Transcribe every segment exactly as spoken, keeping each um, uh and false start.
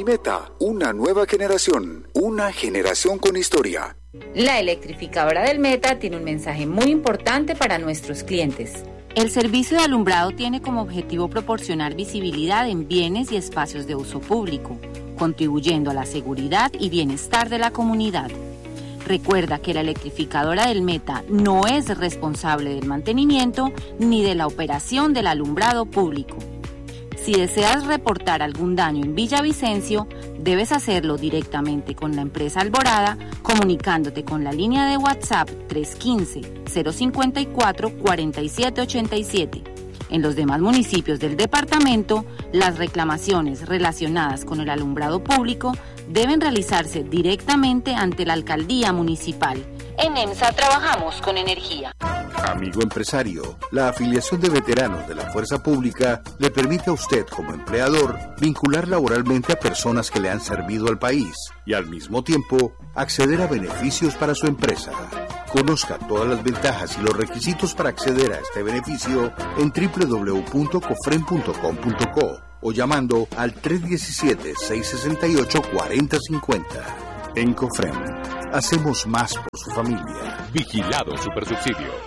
Meta, una nueva generación, una generación con historia. La electrificadora del Meta tiene un mensaje muy importante para nuestros clientes. El servicio de alumbrado tiene como objetivo proporcionar visibilidad en bienes y espacios de uso público, contribuyendo a la seguridad y bienestar de la comunidad. Recuerda que la electrificadora del Meta no es responsable del mantenimiento ni de la operación del alumbrado público. Si deseas reportar algún daño en Villavicencio, debes hacerlo directamente con la empresa Alborada, comunicándote con la línea de WhatsApp tres uno cinco, cero cinco cuatro, cuatro siete ocho siete. En los demás municipios del departamento, las reclamaciones relacionadas con el alumbrado público deben realizarse directamente ante la alcaldía municipal. En EMSA trabajamos con energía. Amigo empresario, la afiliación de veteranos de la Fuerza Pública le permite a usted como empleador vincular laboralmente a personas que le han servido al país y al mismo tiempo acceder a beneficios para su empresa. Conozca todas las ventajas y los requisitos para acceder a este beneficio en doble u doble u doble u punto cofren punto com punto co o llamando al tres uno siete, seis seis ocho, cuatro cero cinco cero. En Cofren, hacemos más por su familia. Vigilado Supersubsidio.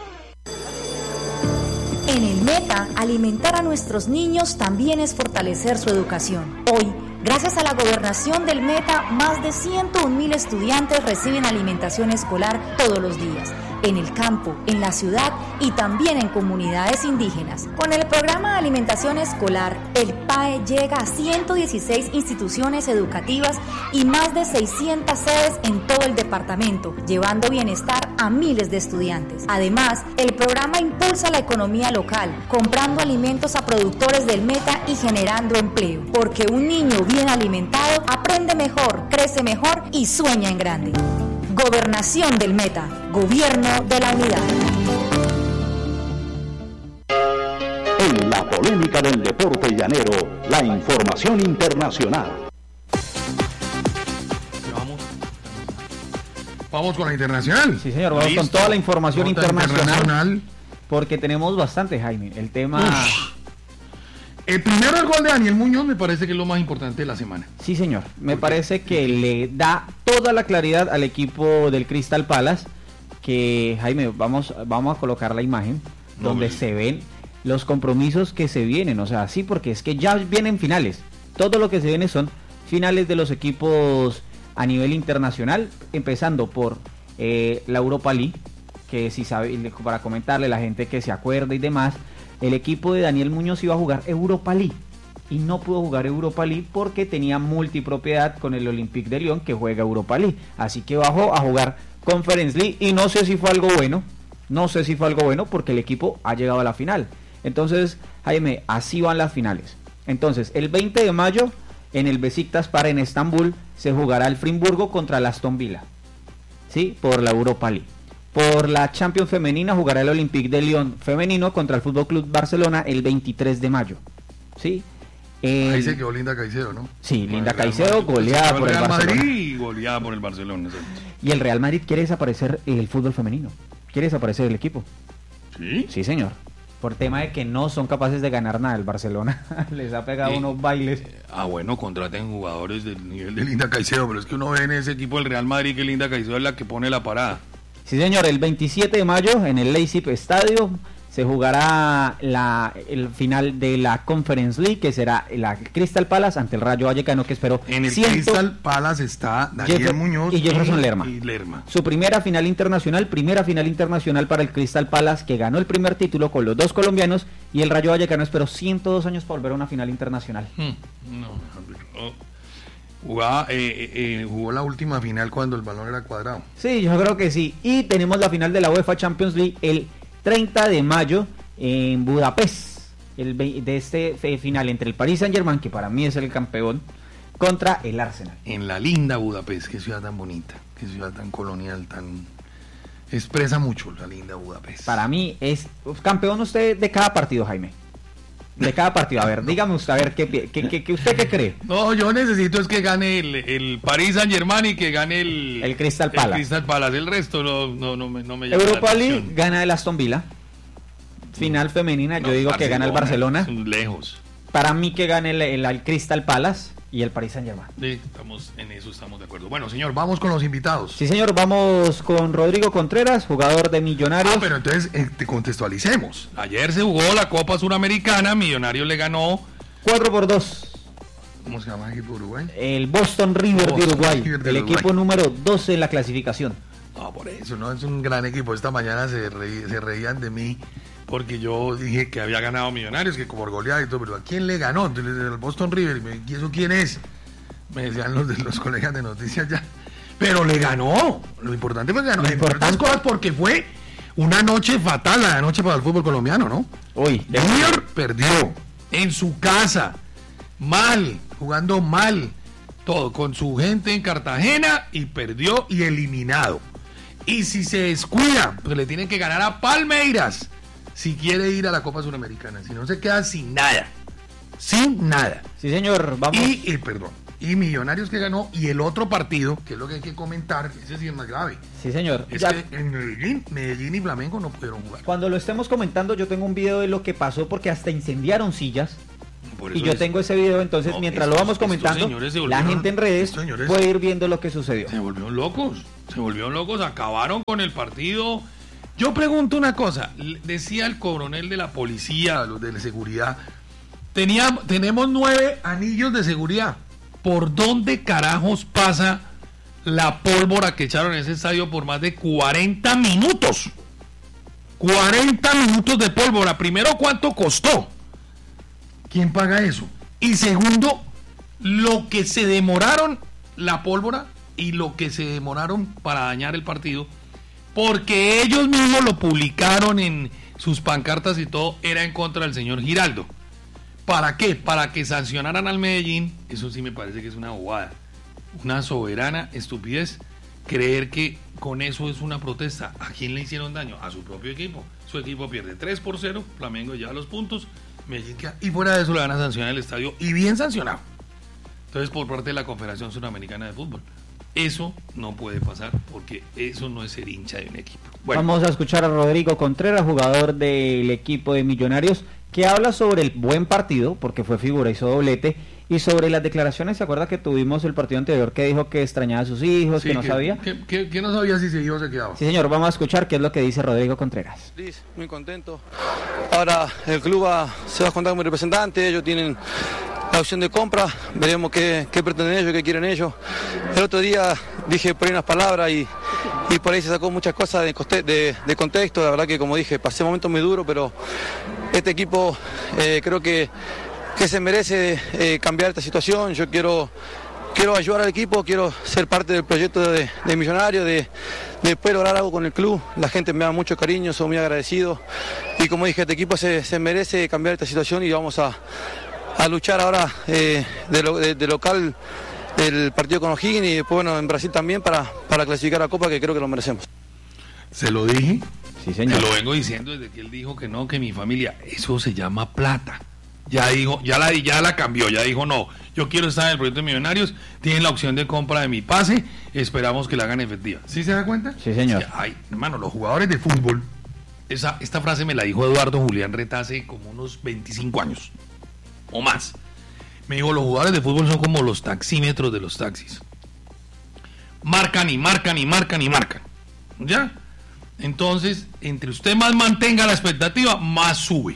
En el Meta, alimentar a nuestros niños también es fortalecer su educación. Hoy, gracias a la gobernación del Meta, más de ciento un mil estudiantes reciben alimentación escolar todos los días, en el campo, en la ciudad y también en comunidades indígenas. Con el programa de alimentación escolar, el P A E llega a ciento dieciséis instituciones educativas y más de seiscientas sedes en todo el departamento, llevando bienestar a miles de estudiantes. Además, el programa impulsa la economía local, comprando alimentos a productores del Meta y generando empleo, porque un niño bien alimentado aprende mejor, crece mejor y sueña en grande. Gobernación del Meta, Gobierno de la Unidad. En la polémica del deporte llanero, la información internacional. Vamos, vamos con la internacional. Sí, señor, vamos ¿Listo? con toda la información internacional, internacional, porque tenemos bastante, Jaime. El tema... Uf. El primero, el gol de Daniel Muñoz, me parece que es lo más importante de la semana. Sí, señor. Me parece que le da toda la claridad al equipo del Crystal Palace, que, Jaime, vamos, vamos a colocar la imagen no, donde pues... se ven los compromisos que se vienen. O sea, sí, porque es que ya vienen finales. Todo lo que se viene son finales de los equipos a nivel internacional, empezando por eh, la Europa League, que si sabe, para comentarle a la gente que se acuerda y demás, el equipo de Daniel Muñoz iba a jugar Europa League y no pudo jugar Europa League porque tenía multipropiedad con el Olympique de Lyon, que juega Europa League, así que bajó a jugar Conference League y no sé si fue algo bueno, no sé si fue algo bueno porque el equipo ha llegado a la final. Entonces, Jaime, así van las finales. Entonces, el veinte de mayo en el Besiktas Para en Estambul se jugará el Friburgo contra el Aston Villa, ¿sí? Por la Europa League. Por la Champions femenina jugará el Olympique de Lyon femenino contra el F C Barcelona el veintitrés de mayo. ¿Sí? El... Ahí se quedó Linda Caicedo, ¿no? Sí, Linda Caicedo goleada por el, Real Barcelona. Madrid y goleada por el Barcelona. ¿Sí? Y el Real Madrid quiere desaparecer el fútbol femenino. Quiere desaparecer el equipo. ¿Sí? Sí, señor. Por tema de que no son capaces de ganar nada el Barcelona. Les ha pegado eh, unos bailes. Eh, ah, bueno, contraten jugadores del nivel de Linda Caicedo, pero es que uno ve en ese equipo del Real Madrid que Linda Caicedo es la que pone la parada. Sí, señor, el veintisiete de mayo en el Leipzig Stadium se jugará la, el final de la Conference League, que será la Crystal Palace ante el Rayo Vallecano, que esperó. En el ciento... Crystal Palace está Daniel Jeff... Muñoz y Jefferson y... Lerma. y Lerma. Su primera final internacional, primera final internacional para el Crystal Palace, que ganó el primer título con los dos colombianos, y el Rayo Vallecano esperó ciento dos años para volver a una final internacional. Hmm. No, no. Jugaba, eh, eh, jugó la última final cuando el balón era cuadrado. Sí, yo creo que sí. Y tenemos la final de la UEFA Champions League el treinta de mayo en Budapest. El de este final entre el Paris Saint-Germain, que para mí es el campeón, contra el Arsenal. En la linda Budapest, qué ciudad tan bonita, qué ciudad tan colonial, tan... expresa mucho la linda Budapest. Para mí es campeón usted de cada partido, Jaime. De cada partido, a ver, dígame usted, a ver, ¿qué, qué, qué, qué usted qué cree? No, yo necesito es que gane el, el Paris Saint-Germain y que gane el... El Crystal Palace. El Crystal Palace, el resto no, no, no, me, no me llama Europa la atención. League gana el Aston Villa. Final femenina, no, yo digo Barcelona, que gana el Barcelona. Lejos. Para mí que gane el, el, el Crystal Palace. y el Paris Saint-Germain. Sí, estamos en eso, estamos de acuerdo. Bueno, señor, vamos con los invitados. Sí, señor, vamos con Rodrigo Contreras, jugador de Millonarios. Ah, pero entonces eh, te contextualicemos. Ayer se jugó la Copa Suramericana, Millonarios le ganó cuatro por dos. ¿Cómo se llama el equipo de Uruguay? El Boston River Boston de Uruguay, River de el Uruguay. Equipo número doce en la clasificación. Ah, por eso, no, es un gran equipo. Esta mañana se, re, se reían de mí porque yo dije que había ganado Millonarios, que por goleada y todo, pero ¿a quién le ganó? Entonces, el Boston River, y me, ¿y eso quién es? Me decían los, los colegas de noticias ya. Pero le ganó. Lo importante fue que ganó. Lo importante cosas porque fue una noche fatal, la noche para el fútbol colombiano, ¿no? Hoy. River perdió en su casa, mal, jugando mal, todo, con su gente en Cartagena, y perdió y eliminado. Y si se descuida, pues le tienen que ganar a Palmeiras si quiere ir a la Copa Suramericana. Si no, se queda sin nada. Sin nada. Sí, señor, vamos. Y, y perdón. Y Millonarios que ganó, y el otro partido, que es lo que hay que comentar, ese sí es más grave. Sí, señor. Es ya. que en Medellín, Medellín y Flamengo no pudieron jugar. Cuando lo estemos comentando, yo tengo un video de lo que pasó, porque hasta incendiaron sillas. Y yo es, tengo ese video, entonces no, mientras estos, lo vamos comentando, volvieron, la gente en redes señores, puede ir viendo lo que sucedió. Se volvieron locos, se volvieron locos, acabaron con el partido. Yo pregunto una cosa, decía el coronel de la policía, los de la seguridad, tenía, tenemos nueve anillos de seguridad. ¿Por dónde carajos pasa la pólvora que echaron en ese estadio por más de cuarenta minutos? cuarenta minutos de pólvora. Primero, ¿cuánto costó? ¿Quién paga eso? Y segundo, lo que se demoraron la pólvora y lo que se demoraron para dañar el partido, porque ellos mismos lo publicaron en sus pancartas y todo, era en contra del señor Giraldo. ¿Para qué? Para que sancionaran al Medellín. Eso sí me parece que es una bobada, una soberana estupidez creer que con eso es una protesta. ¿A quién le hicieron daño? A su propio equipo. Su equipo pierde tres por cero, Flamengo lleva los puntos, Medellín queda, y fuera de eso le van a sancionar el estadio, y bien sancionado. Entonces, por parte de la Confederación Suramericana de Fútbol, eso no puede pasar, porque eso no es ser hincha de un equipo. Bueno. Vamos a escuchar a Rodrigo Contreras, jugador del equipo de Millonarios, que habla sobre el buen partido, porque fue figura, hizo doblete, y sobre las declaraciones. ¿Se acuerda que tuvimos el partido anterior que dijo que extrañaba a sus hijos, sí, que no que, sabía? Que, que, que no sabía si se iba o se quedaba. Sí, señor, vamos a escuchar qué es lo que dice Rodrigo Contreras. Muy contento. Ahora el club va, se va a contar con mi representante, ellos tienen la opción de compra, veremos qué, qué pretenden ellos, qué quieren ellos. El otro día dije por ahí unas palabras y, y por ahí se sacó muchas cosas de, coste, de, de contexto. La verdad que, como dije, pasé momentos muy duros, pero este equipo eh, creo que, que se merece eh, cambiar esta situación. Yo quiero, quiero ayudar al equipo, quiero ser parte del proyecto de, de Millonarios, de, de poder lograr algo con el club. La gente me da mucho cariño, soy muy agradecido. Y como dije, este equipo se, se merece cambiar esta situación y vamos a, a luchar ahora eh, de, lo, de, de local el partido con O'Higgins y después bueno, en Brasil también para, para clasificar a Copa, que creo que lo merecemos. Se lo dije. Sí, señor. Te lo vengo diciendo desde que él dijo que no, que mi familia, eso se llama plata. Ya dijo, ya la, ya la cambió, ya dijo no, yo quiero estar en el proyecto de Millonarios, tienen la opción de compra de mi pase, esperamos que la hagan efectiva. ¿Sí se da cuenta? Sí, señor. Ay, hermano, los jugadores de fútbol, esa, esta frase me la dijo Eduardo Julián Reta hace como unos veinticinco años, o más. Me dijo, los jugadores de fútbol son como los taxímetros de los taxis. Marcan y marcan y marcan y marcan. ¿Ya? Entonces, entre usted más mantenga la expectativa, más sube.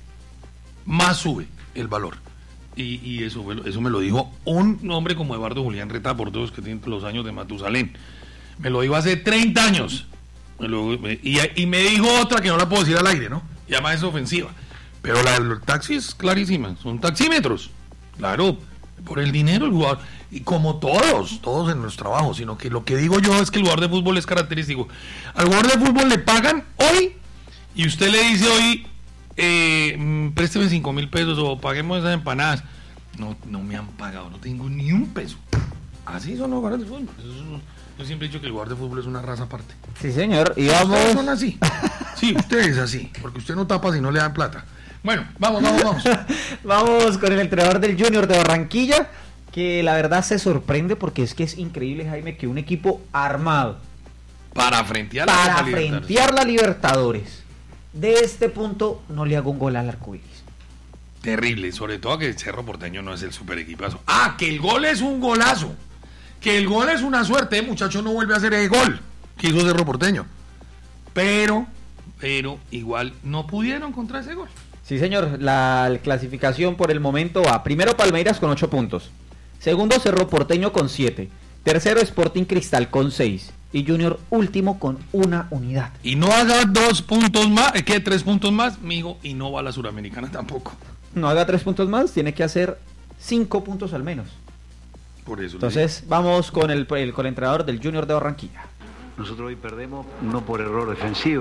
Más sube el valor. Y, y eso, eso me lo dijo un hombre como Eduardo Julián Reta, por todos que tienen los años de Matusalén. Me lo dijo hace treinta años. Me lo, y, y me dijo otra que no la puedo decir al aire, ¿no? Y además es ofensiva. Pero la del taxi es clarísima. Son taxímetros. Claro, por el dinero el jugador. Y como todos, todos en nuestro trabajo. Sino que lo que digo yo es que el jugador de fútbol es característico. Al jugador de fútbol le pagan hoy y usted le dice hoy, eh, présteme cinco mil pesos o paguemos esas empanadas. No, no me han pagado, no tengo ni un peso. Así son los jugadores de fútbol. Eso, yo siempre he dicho que el jugador de fútbol es una raza aparte. Sí, señor. Y vamos... Ustedes son así. Sí, ustedes así. Porque usted no tapa si no le dan plata. Bueno, vamos, vamos, vamos. Vamos con el entrenador del Junior de Barranquilla, que la verdad se sorprende porque es que es increíble, Jaime, que un equipo armado para frentear la, para frentear la Libertadores de este punto no le haga un gol al arcoíris. terrible, sobre todo que Cerro Porteño no es el super equipazo. Ah, que el gol es un golazo, que el gol es una suerte, el muchacho no vuelve a hacer el gol que hizo Cerro Porteño, pero, pero igual no pudieron contra ese gol. Sí, señor, la clasificación por el momento va, primero Palmeiras con ocho puntos, segundo Cerro Porteño con siete, tercero Sporting Cristal con seis y Junior último con una unidad. Y no haga dos puntos más, ¿qué? Tres puntos más, mijo, y no va a la Suramericana tampoco. No haga tres puntos más, tiene que hacer cinco puntos al menos. Por eso. Entonces vamos con el, el, con el entrenador del Junior de Barranquilla. Nosotros hoy perdemos no por error defensivo.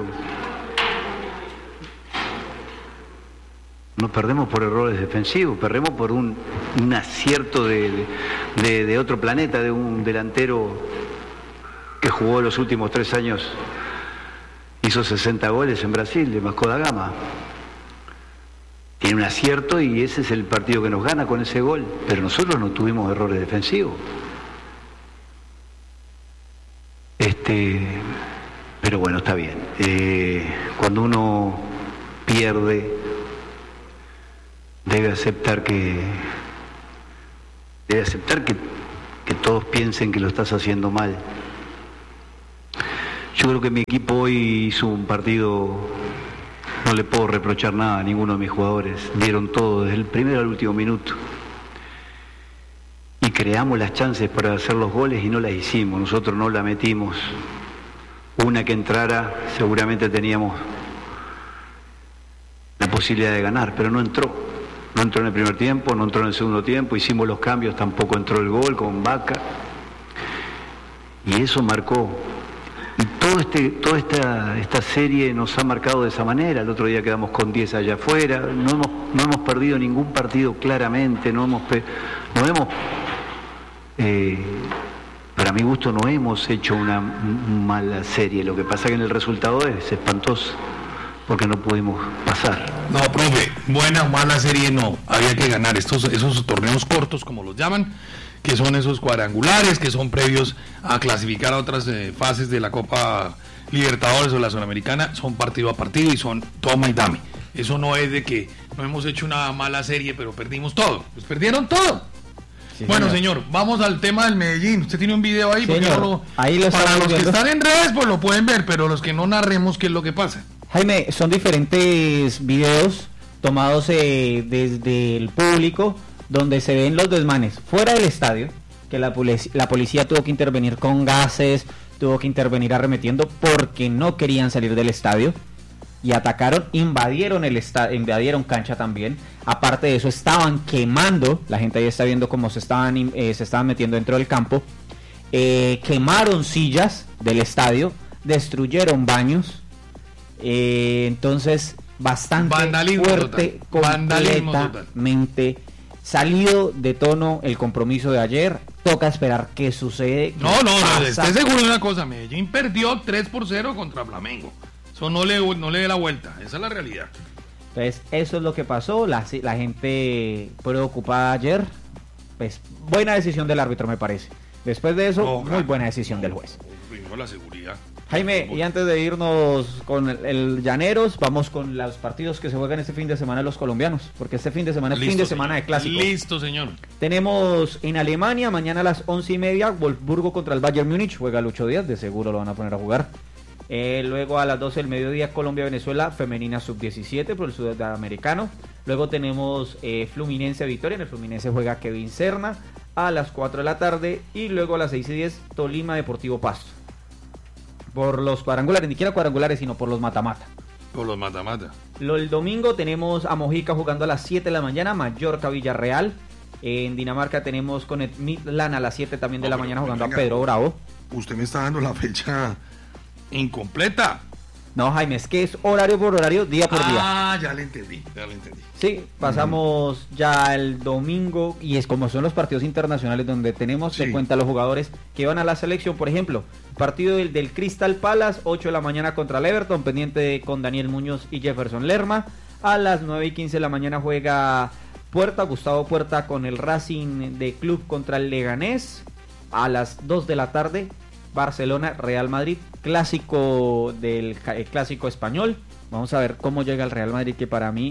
No perdemos por errores defensivos, perdemos por un, un acierto de, de, de otro planeta, de un delantero que jugó los últimos tres años, hizo sesenta goles en Brasil, de Vasco da Gama. Tiene un acierto y ese es el partido que nos gana con ese gol, pero nosotros no tuvimos errores defensivos. Este, pero bueno, está bien. Eh, cuando uno pierde, debe aceptar que debe aceptar que, que todos piensen que lo estás haciendo mal. Yo creo que mi equipo hoy hizo un partido, no le puedo reprochar nada a ninguno de mis jugadores, dieron todo desde el primero al último minuto y creamos las chances para hacer los goles y no las hicimos, nosotros no la metimos. Una que entrara seguramente teníamos la posibilidad de ganar, pero no entró. No entró en el primer tiempo, no entró en el segundo tiempo, hicimos los cambios, tampoco entró el gol con Vaca. Y eso marcó. Y todo este, toda esta, esta serie nos ha marcado de esa manera. El otro día quedamos con diez allá afuera, no hemos, no hemos perdido ningún partido claramente, no hemos, no hemos eh, para mi gusto no hemos hecho una mala serie. Lo que pasa es que en el resultado es espantoso, porque no pudimos pasar. No, profe, buena o mala serie no, había que ganar estos esos torneos cortos, como los llaman, que son esos cuadrangulares, que son previos a clasificar a otras eh, fases de la Copa Libertadores o la Sudamericana, son partido a partido y son toma y dame. Eso no es de que no hemos hecho una mala serie, pero perdimos todo, pues perdieron todo. Sí, bueno, señor. señor, vamos al tema del Medellín. Usted tiene un video ahí, porque no lo, ahí lo para los viendo. Que están en redes, pues lo pueden ver, pero los que no narremos, ¿qué es lo que pasa? Jaime, son diferentes videos tomados eh, desde el público, donde se ven los desmanes fuera del estadio, que la, polic- la policía tuvo que intervenir con gases, tuvo que intervenir arremetiendo porque no querían salir del estadio y atacaron, invadieron el esta- invadieron cancha también. Aparte de eso, estaban quemando, la gente ahí está viendo cómo se estaban eh, se estaban metiendo dentro del campo, eh, quemaron sillas del estadio, destruyeron baños. Eh, entonces bastante vandalismo fuerte, total. completamente salido de tono el compromiso de ayer. Toca esperar qué sucede. No, no, no, esté seguro de una cosa, Medellín perdió tres por cero contra Flamengo. Eso no le, no le dé la vuelta, esa es la realidad. Entonces eso es lo que pasó, la, la gente preocupada ayer. Pues buena decisión del árbitro, me parece. Después de eso, oh, muy buena decisión del juez. Oh, la seguridad. Jaime, y antes de irnos con el, el Llaneros, vamos con los partidos que se juegan este fin de semana los colombianos, porque este fin de semana es Listo, fin de señor. semana de clásicos. Listo, señor. Tenemos en Alemania, mañana a las once y media, Wolfsburgo contra el Bayern Múnich, juega Lucho Díaz, de seguro lo van a poner a jugar. Eh, luego a las doce del mediodía, Colombia-Venezuela, femenina sub diecisiete por el sudamericano. Luego tenemos eh, Fluminense-Victoria, en el Fluminense juega Kevin Serna a las cuatro de la tarde, y luego a las seis y diez, Tolima-Deportivo Pasto. Por los cuadrangulares, ni siquiera cuadrangulares, sino por los mata-mata. Por los mata-mata. Lo, el domingo tenemos a Mojica jugando a las siete de la mañana, Mallorca-Villarreal. En Dinamarca tenemos con el Midland a las siete también de no, la mañana jugando venga, a Pedro Bravo. Usted me está dando la fecha incompleta. No, Jaime, es que es horario por horario, día por ah, día. Ah, ya le entendí, ya le entendí. Sí, pasamos uh-huh. ya el domingo, y es como son los partidos internacionales donde tenemos sí. de cuenta los jugadores que van a la selección. Por ejemplo, partido del, del Crystal Palace, ocho de la mañana contra el Everton, pendiente de, con Daniel Muñoz y Jefferson Lerma. A las nueve y quince de la mañana juega Puerta, Gustavo Puerta con el Racing de Club contra el Leganés. A las dos de la tarde, Barcelona, Real Madrid, clásico del el clásico español. Vamos a ver cómo llega el Real Madrid, que para mí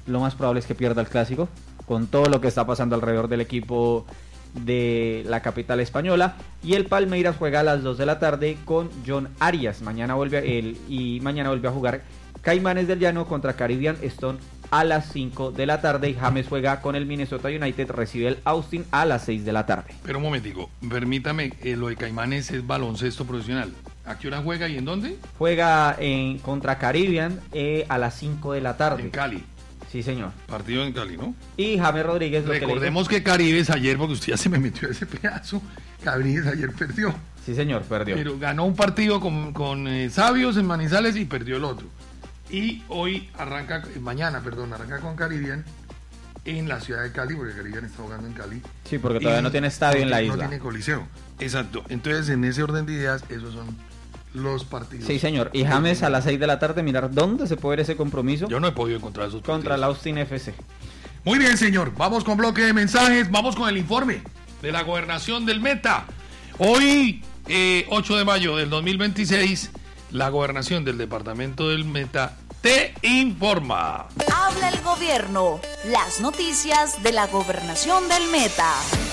lo más probable es que pierda el clásico, con todo lo que está pasando alrededor del equipo de la capital española. Y el Palmeiras juega a las dos de la tarde con John Arias. Mañana vuelve a, el, y mañana vuelve a jugar Caimanes del Llano contra Caribbean Stone a las cinco de la tarde. Y James juega con el Minnesota United, recibe el Austin a las seis de la tarde. Pero un momentico, permítame, eh, lo de Caimanes es baloncesto profesional. ¿A qué hora juega y en dónde? Juega en contra Caribbean eh, a las cinco de la tarde. En Cali. Sí, señor. Partido en Cali, ¿no? Y James Rodríguez... Lo Recordemos que, que Caribes ayer, porque usted ya se me metió ese pedazo, Caribes ayer perdió. Sí, señor, perdió. Pero ganó un partido con, con eh, Sabios en Manizales y perdió el otro. Y hoy arranca, mañana, perdón, arranca con Caribbean en la ciudad de Cali, porque Caribbean está jugando en Cali. Sí, porque todavía no tiene estadio no, en la isla. No tiene coliseo. Exacto. Entonces, en ese orden de ideas, esos son los partidos. Sí, señor. Y James a las seis de la tarde, mirar dónde se puede ver ese compromiso. Yo no he podido encontrar esos partidos. Contra el Austin F C. Muy bien, señor. Vamos con bloque de mensajes. Vamos con el informe de la gobernación del Meta. Hoy, eh, ocho de mayo del dos mil veintiséis, la gobernación del departamento del Meta te informa. Habla el gobierno. Las noticias de la gobernación del Meta.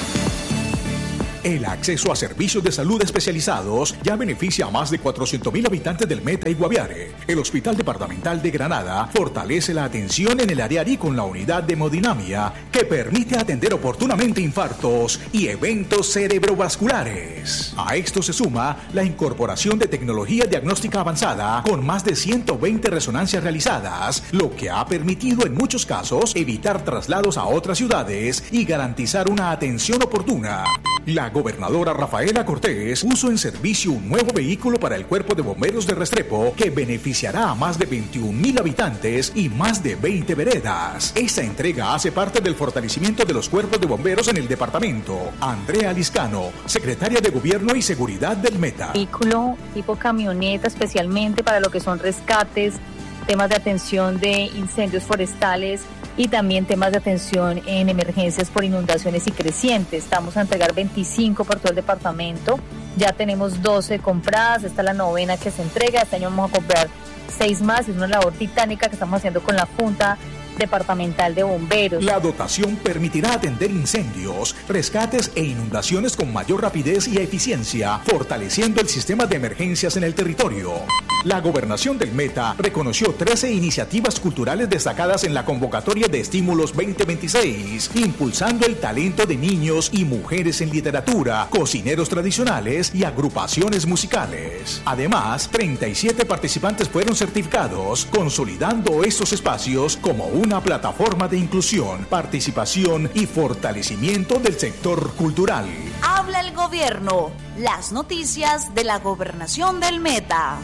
El acceso a servicios de salud especializados ya beneficia a más de cuatrocientos mil habitantes del Meta y Guaviare. El Hospital Departamental de Granada fortalece la atención en el Ariari con la unidad de hemodinamia que permite atender oportunamente infartos y eventos cerebrovasculares. A esto se suma la incorporación de tecnología diagnóstica avanzada con más de ciento veinte resonancias realizadas, lo que ha permitido en muchos casos evitar traslados a otras ciudades y garantizar una atención oportuna. La gobernadora Rafaela Cortés puso en servicio un nuevo vehículo para el Cuerpo de Bomberos de Restrepo que beneficiará a más de veintiún mil habitantes y más de veinte veredas. Esta entrega hace parte del fortalecimiento de los cuerpos de bomberos en el departamento. Andrea Liscano, secretaria de Gobierno y Seguridad del Meta. Vehículo tipo camioneta especialmente para lo que son rescates, temas de atención de incendios forestales y también temas de atención en emergencias por inundaciones y crecientes. Estamos a entregar veinticinco por todo el departamento, ya tenemos doce compradas, esta es la novena que se entrega, este año vamos a comprar seis más, es una labor titánica que estamos haciendo con la Junta Departamental de Bomberos. La dotación permitirá atender incendios, rescates e inundaciones con mayor rapidez y eficiencia, fortaleciendo el sistema de emergencias en el territorio. La gobernación del Meta reconoció trece iniciativas culturales destacadas en la convocatoria de estímulos veinte veintiséis, impulsando el talento de niños y mujeres en literatura, cocineros tradicionales y agrupaciones musicales. Además, treinta y siete participantes fueron certificados, consolidando estos espacios como un una plataforma de inclusión, participación y fortalecimiento del sector cultural. Habla el gobierno. Las noticias de la gobernación del Meta.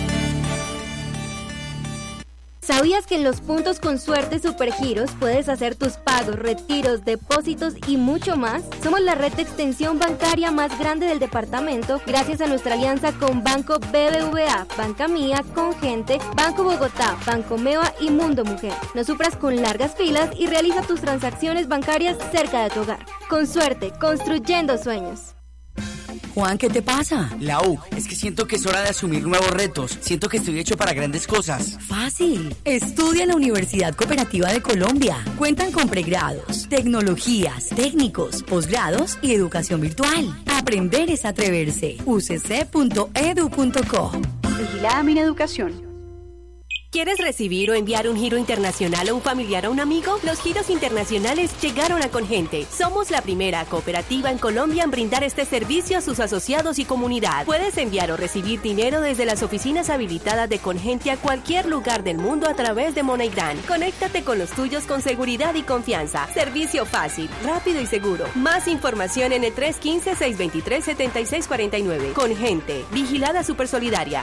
¿Sabías que en los puntos con suerte Supergiros puedes hacer tus pagos, retiros, depósitos y mucho más? Somos la red de extensión bancaria más grande del departamento gracias a nuestra alianza con Banco B B V A, Banca Mía, Congente, Banco Bogotá, Banco Meva y Mundo Mujer. No sufras con largas filas y realiza tus transacciones bancarias cerca de tu hogar. Con suerte, construyendo sueños. Juan, ¿qué te pasa? Lau, es que siento que es hora de asumir nuevos retos. Siento que estoy hecho para grandes cosas. Fácil. Estudia en la Universidad Cooperativa de Colombia. Cuentan con pregrados, tecnologías, técnicos, posgrados y educación virtual. Aprender es atreverse. u c c punto e d u punto co. Vigilada Mineducación. ¿Quieres recibir o enviar un giro internacional a un familiar o a un amigo? Los giros internacionales llegaron a Congente. Somos la primera cooperativa en Colombia en brindar este servicio a sus asociados y comunidad. Puedes enviar o recibir dinero desde las oficinas habilitadas de Congente a cualquier lugar del mundo a través de MoneyGram. Conéctate con los tuyos con seguridad y confianza. Servicio fácil, rápido y seguro. Más información en el tres uno cinco, seis dos tres, siete seis cuatro nueve. Congente, vigilada supersolidaria.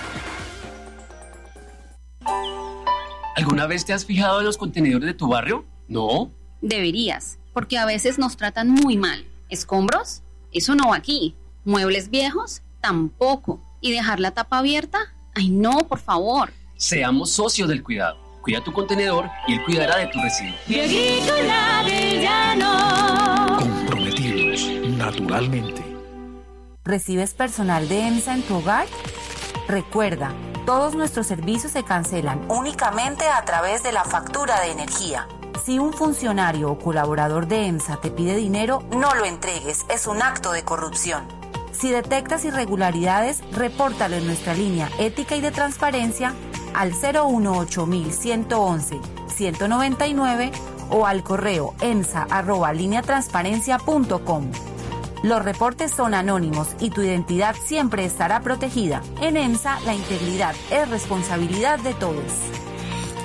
¿Alguna vez te has fijado en los contenedores de tu barrio? ¿No? Deberías, porque a veces nos tratan muy mal. ¿Escombros? Eso no va aquí. ¿Muebles viejos? Tampoco. ¿Y dejar la tapa abierta? ¡Ay, no, por favor! Seamos socios del cuidado. Cuida tu contenedor y él cuidará de tu residuo. Agrícola Arellano. Comprometidos, naturalmente. ¿Recibes personal de EMSA en tu hogar? Recuerda, Todos nuestros servicios se cancelan únicamente a través de la factura de energía. Si un funcionario o colaborador de EMSA te pide dinero, no lo entregues, es un acto de corrupción. Si detectas irregularidades, repórtalo en nuestra línea ética y de transparencia al cero uno ocho uno uno uno uno, uno nueve nueve o al correo emsa arroba línea transparencia punto com. Los reportes son anónimos y tu identidad siempre estará protegida. En EMSA, la integridad es responsabilidad de todos.